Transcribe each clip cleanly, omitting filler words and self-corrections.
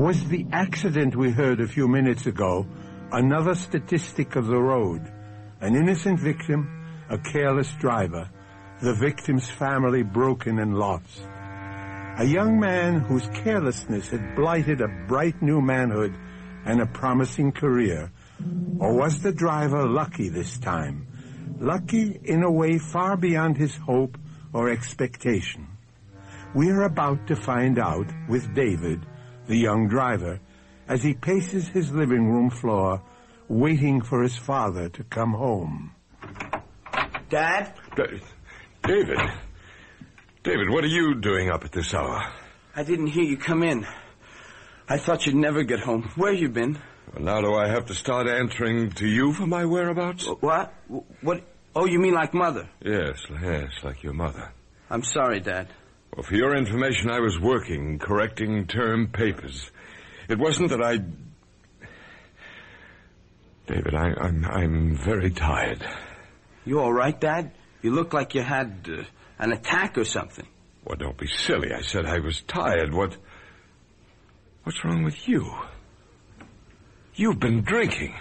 Was the accident we heard a few minutes ago another statistic of the road? An innocent victim, a careless driver, the victim's family broken and lost. A young man whose carelessness had blighted a bright new manhood and a promising career. Or was the driver lucky this time? Lucky in a way far beyond his hope or expectation. We are about to find out with David, the young driver, as he paces his living room floor, waiting for his father to come home. Dad? David? David, what are you doing up at this hour? I didn't hear you come in. I thought you'd never get home. Where you been? Well, now do I have to start answering to you for my whereabouts? What? What? Oh, you mean like Mother? Yes, like your mother. I'm sorry, Dad. Well, for your information, I was working, correcting term papers. It wasn't that I... David, I'm very tired. You all right, Dad? You look like you had an attack or something. Well, don't be silly. I said I was tired. What's wrong with you? You've been drinking.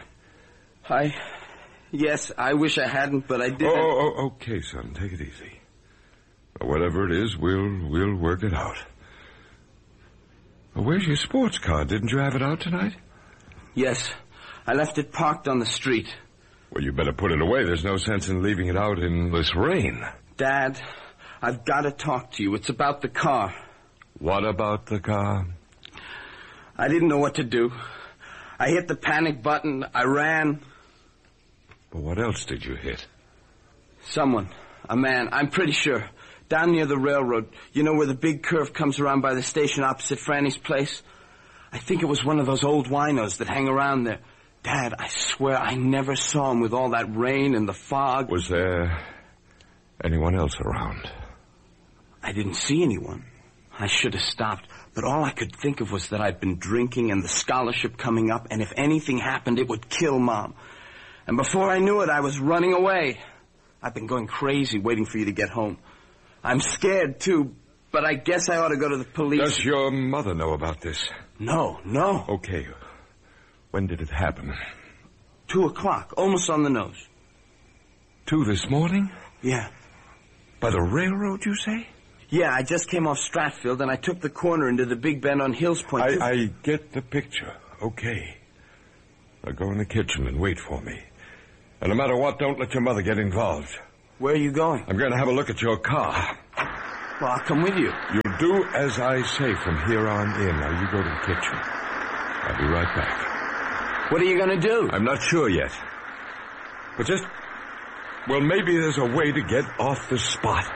Yes, I wish I hadn't, but I did. Oh, okay, son. Take it easy. Well, whatever it is, we'll work it out. Well, where's your sports car? Didn't you have it out tonight? Yes. I left it parked on the street. Well, you better put it away. There's no sense in leaving it out in this rain. Dad, I've got to talk to you. It's about the car. What about the car? I didn't know what to do. I hit the panic button. I ran. But what else did you hit? Someone. A man. I'm pretty sure. Down near the railroad. You know where the big curve comes around by the station opposite Franny's place? I think it was one of those old winos that hang around there. Dad, I swear I never saw him with all that rain and the fog. Was there anyone else around? I didn't see anyone. I should have stopped. But all I could think of was that I'd been drinking and the scholarship coming up, and if anything happened, it would kill Mom. And before I knew it, I was running away. I've been going crazy waiting for you to get home. I'm scared, too, but I guess I ought to go to the police. Does your mother know about this? No. Okay. When did it happen? 2:00, almost on the nose. 2 this morning? Yeah. By the railroad, you say? Yeah, I just came off Stratfield, and I took the corner into the big bend on Hills Point. I get the picture. Okay. Now go in the kitchen and wait for me. And no matter what, don't let your mother get involved. Where are you going? I'm going to have a look at your car. Well, I'll come with you. You'll do as I say from here on in. Now, you go to the kitchen. I'll be right back. What are you going to do? I'm not sure yet. But well, maybe there's a way to get off the spot.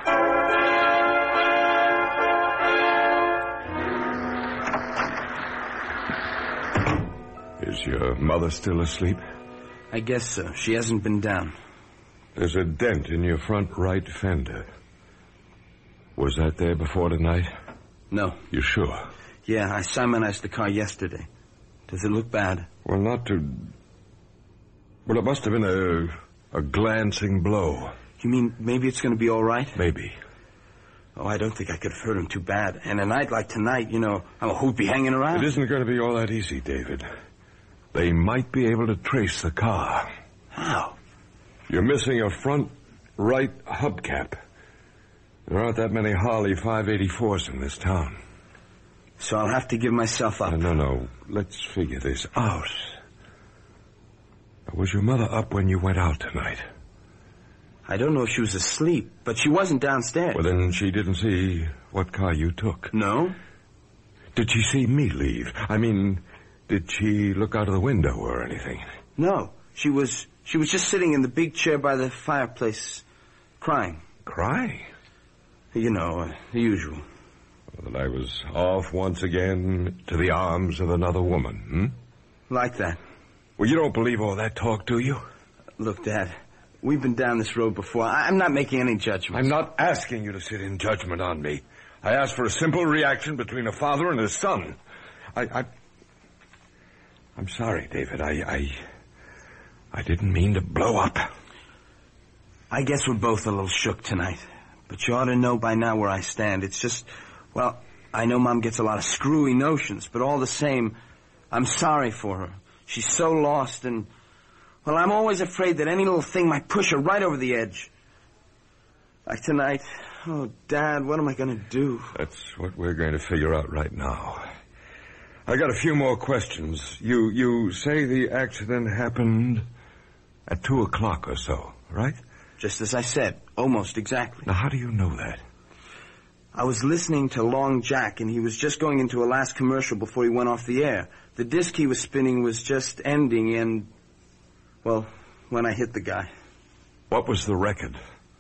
Is your mother still asleep? I guess so. She hasn't been down. There's a dent in your front right fender. Was that there before tonight? No. You sure? Yeah, I Simonized the car yesterday. Does it look bad? Well, not to... Well, it must have been a glancing blow. You mean maybe it's going to be all right? Maybe. Oh, I don't think I could have hurt him too bad. And a night like tonight, who'd be hanging around? It isn't going to be all that easy, David. They might be able to trace the car. How? You're missing a front right hubcap. There aren't that many Harley 584s in this town. So I'll have to give myself up. No. Let's figure this out. Was your mother up when you went out tonight? I don't know if she was asleep, but she wasn't downstairs. Well, then she didn't see what car you took. No? Did she see me leave? I mean, did she look out of the window or anything? No. She was just sitting in the big chair by the fireplace, crying. Crying? You know, the usual. Well, that I was off once again to the arms of another woman, Like that. Well, you don't believe all that talk, do you? Look, Dad, we've been down this road before. I'm not making any judgments. I'm not asking you to sit in judgment on me. I asked for a simple reaction between a father and his son. I'm sorry, David. I didn't mean to blow up. I guess we're both a little shook tonight. But you ought to know by now where I stand. It's just, well, I know Mom gets a lot of screwy notions, but all the same, I'm sorry for her. She's so lost and, well, I'm always afraid that any little thing might push her right over the edge. Like tonight. Oh, Dad, what am I going to do? That's what we're going to figure out right now. I got a few more questions. You say the accident happened at 2 o'clock or so, right? Just as I said, almost exactly. Now, how do you know that? I was listening to Long Jack, and he was just going into a last commercial before he went off the air. The disc he was spinning was just ending, and, well, when I hit the guy. What was the record?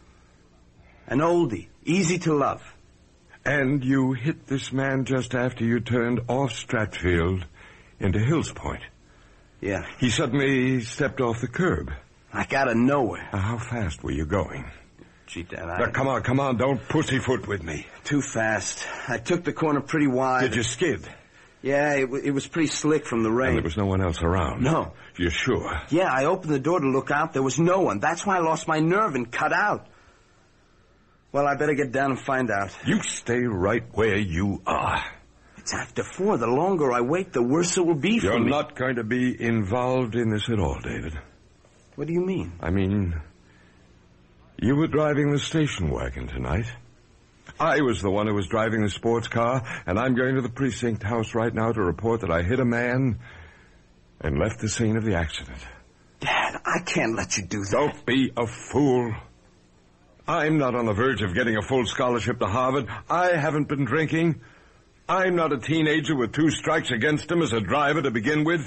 An oldie, Easy to Love. And you hit this man just after you turned off Stratfield into Hills Point. Yeah. He suddenly stepped off the curb. Like out of nowhere. Now, how fast were you going? Gee, Dad, Now, come on, don't pussyfoot with me. Too fast. I took the corner pretty wide. Did you skid? Yeah, it was pretty slick from the rain. And there was no one else around? No. You're sure? Yeah, I opened the door to look out. There was no one. That's why I lost my nerve and cut out. Well, I better get down and find out. You stay right where you are. It's after 4. The longer I wait, the worse it will be for me. You're not going to be involved in this at all, David. What do you mean? I mean, you were driving the station wagon tonight. I was the one who was driving the sports car, and I'm going to the precinct house right now to report that I hit a man and left the scene of the accident. Dad, I can't let you do that. Don't be a fool. I'm not on the verge of getting a full scholarship to Harvard. I haven't been drinking. I'm not a teenager with 2 strikes against him as a driver to begin with.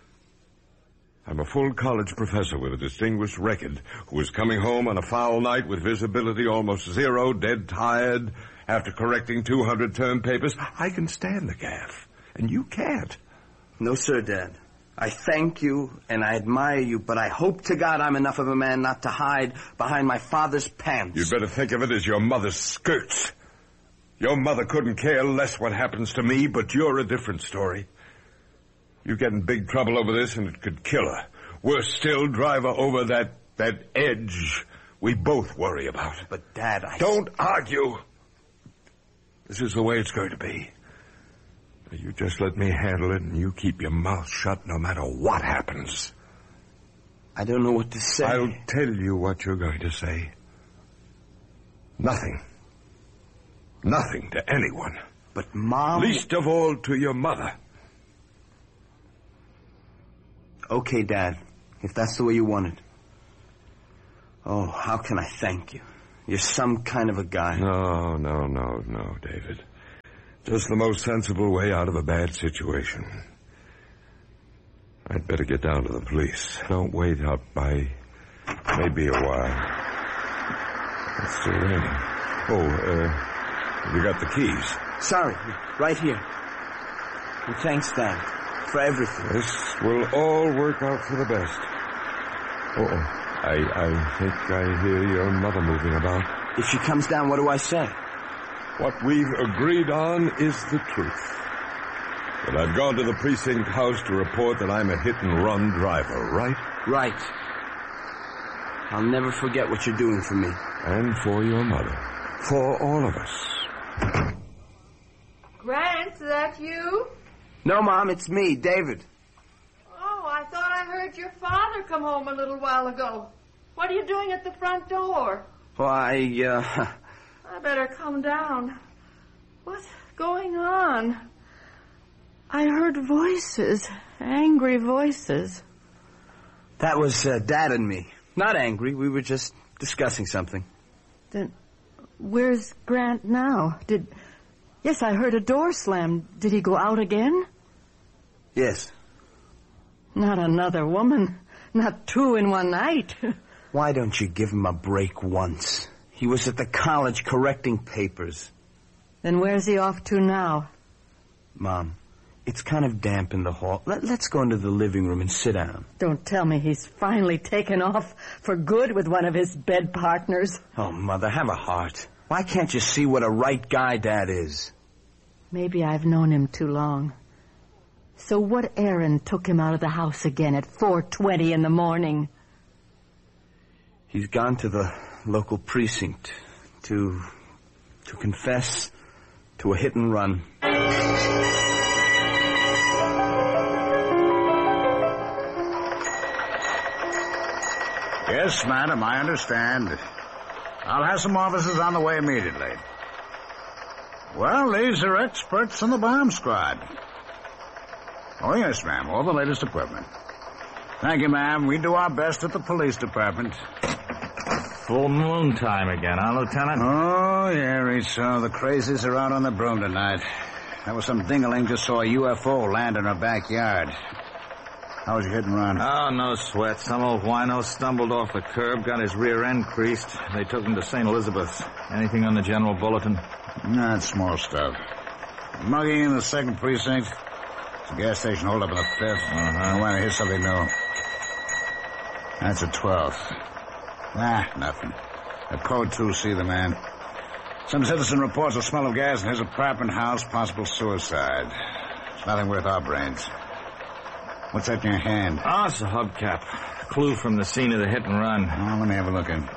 I'm a full college professor with a distinguished record who is coming home on a foul night with visibility almost zero, dead tired, after correcting 200 term papers. I can stand the gaff, and you can't. No, sir, Dad. I thank you and I admire you, but I hope to God I'm enough of a man not to hide behind my father's pants. You'd better think of it as your mother's skirts. Your mother couldn't care less what happens to me, but you're a different story. You get in big trouble over this and it could kill her. Worse still, drive her over that edge we both worry about. But, Dad, Don't argue. This is the way it's going to be. You just let me handle it, and you keep your mouth shut no matter what happens. I don't know what to say. I'll tell you what you're going to say. Nothing. Nothing to anyone. But, Mom... Least of all to your mother. Okay, Dad, if that's the way you want it. Oh, how can I thank you? You're some kind of a guy. No, David. Just the most sensible way out of a bad situation. I'd better get down to the police. Don't wait out by maybe a while. It's still raining. You got the keys? Sorry, right here. And thanks, Dad, for everything. This will all work out for the best. I think I hear your mother moving about. If she comes down, what do I say? What we've agreed on is the truth. But I've gone to the precinct house to report that I'm a hit-and-run driver, right? Right. I'll never forget what you're doing for me. And for your mother. For all of us. Grant, is that you? No, Mom, it's me, David. Oh, I thought I heard your father come home a little while ago. What are you doing at the front door? Well, I better come down. What's going on? I heard voices, angry voices. That was Dad and me. Not angry, we were just discussing something. Then where's Grant now? Yes, I heard a door slam. Did he go out again? Yes. Not another woman. Not 2 in one night. Why don't you give him a break once? He was at the college correcting papers. Then where's he off to now? Mom, it's kind of damp in the hall. Let's go into the living room and sit down. Don't tell me he's finally taken off for good with one of his bed partners. Oh, Mother, have a heart. Why can't you see what a right guy Dad is? Maybe I've known him too long. So what errand took him out of the house again at 4:20 in the morning? He's gone to the local precinct to confess to a hit and run. Yes, madam, I understand. I'll have some officers on the way immediately. Well, these are experts in the bomb squad. Oh, yes, ma'am, all the latest equipment. Thank you, ma'am. We do our best at the police department. Full moon time again, huh, Lieutenant? Oh, yeah, Rizzo. The crazies are out on the broom tonight. That was some dingaling just saw a UFO land in our backyard. How was your hit and run? Oh, no sweat. Some old wino stumbled off the curb, got his rear end creased. They took him to St. Elizabeth's. Anything on the general bulletin? Nah, it's small stuff. Mugging in the 2nd precinct. It's a gas station hold up in the 5th. I want to hear something new. That's a 12th. Nothing. A code 2C, the man. Some citizen reports a smell of gas in his apartment house, possible suicide. It's nothing worth our brains. What's that in your hand? Oh, it's a hubcap. Clue from the scene of the hit and run. Oh, let me have a look in.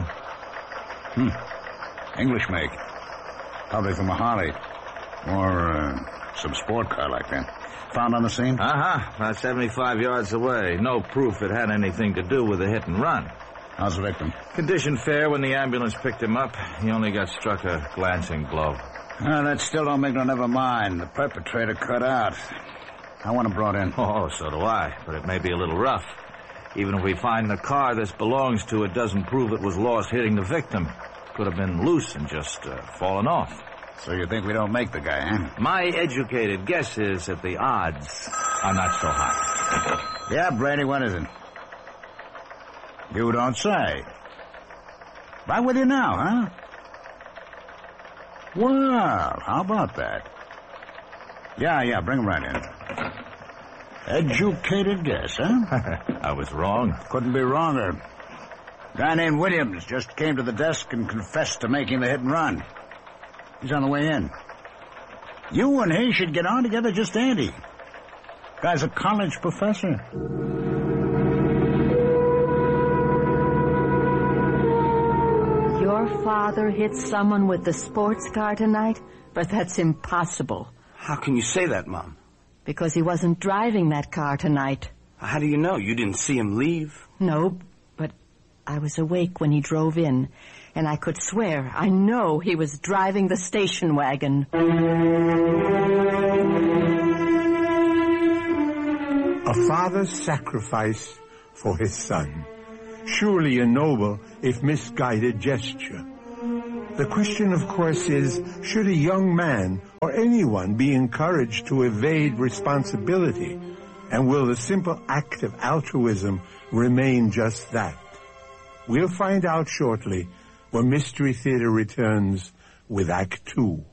English make. Probably from a Harley. Or some sport car like that. Found on the scene? About 75 yards away. No proof it had anything to do with the hit and run. How's the victim? Condition fair. When the ambulance picked him up, he only got struck a glancing blow. That still don't make no never mind. The perpetrator cut out. I want him brought in. Oh, so do I. But it may be a little rough. Even if we find the car this belongs to, it doesn't prove it was lost hitting the victim. Could have been loose and just fallen off. So you think we don't make the guy, huh? My educated guess is that the odds are not so high. Yeah, Brady, what is it? You don't say. Right with you now, huh? Well, how about that? Yeah, bring him right in. Educated guess, huh? I was wrong. Couldn't be wronger. A guy named Williams just came to the desk and confessed to making the hit and run. He's on the way in. You and he should get on together just dandy. Guy's a college professor. Your father hit someone with the sports car tonight? But that's impossible. How can you say that, Mom? Because he wasn't driving that car tonight. How do you know? You didn't see him leave. No, but I was awake when he drove in, and I could swear, I know he was driving the station wagon. A father's sacrifice for his son. Surely a noble, if misguided, gesture. The question, of course, is, should a young man or anyone be encouraged to evade responsibility? And will the simple act of altruism remain just that? We'll find out shortly when Mystery Theater returns with Act 2.